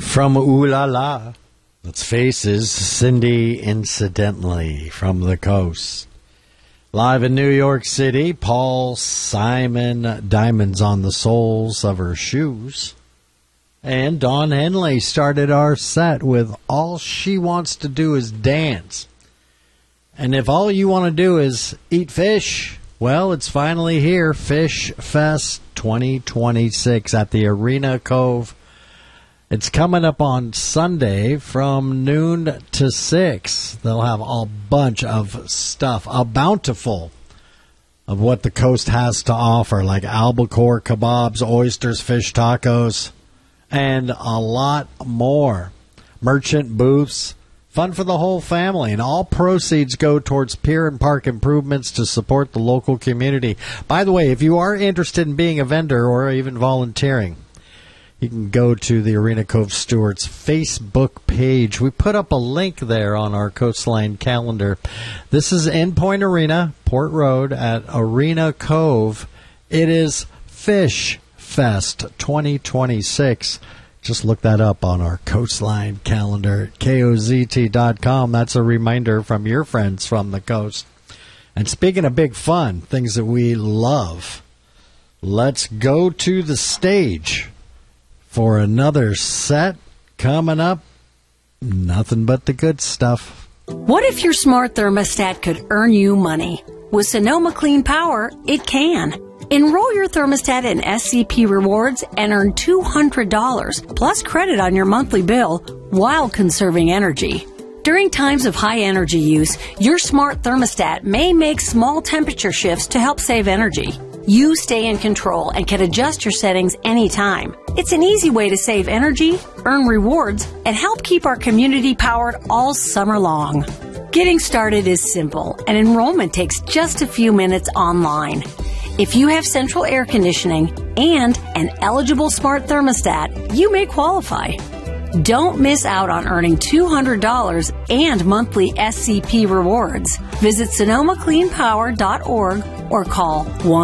From Ooh La La, that's Faces, Cindy Incidentally from the Coast. Live in New York City, Paul Simon, Diamonds on the Soles of Her Shoes. And Dawn Henley started our set with All She Wants to Do Is Dance. And if all you want to do is eat fish, well, it's finally here. Fish Fest 2026 at the Arena Cove. It's coming up on Sunday from noon to 6. They'll have a bunch of stuff, a bountiful of what the coast has to offer, like albacore kebabs, oysters, fish tacos, and a lot more. Merchant booths, fun for the whole family, and all proceeds go towards pier and park improvements to support the local community. By the way, if you are interested in being a vendor or even volunteering, you can go to the Arena Cove Stewards Facebook page. We put up a link there on our Coastline calendar. This is Endpoint Arena, Port Road at Arena Cove. It is Fish Fest 2026. Just look that up on our Coastline calendar at KOZT.com. That's a reminder from your friends from the coast. And speaking of big fun, things that we love, let's go to the stage for another set coming up. Nothing but the good stuff. What if your smart thermostat could earn you money? With Sonoma Clean Power, it can. Enroll your thermostat in SCP Rewards and earn $200 plus credit on your monthly bill while conserving energy. During times of high energy use, your smart thermostat may make small temperature shifts to help save energy. You stay in control and can adjust your settings anytime. It's an easy way to save energy, earn rewards, and help keep our community powered all summer long. Getting started is simple, and enrollment takes just a few minutes online. If you have central air conditioning and an eligible smart thermostat, you may qualify. Don't miss out on earning $200 and monthly SCP rewards. Visit SonomaCleanPower.org or call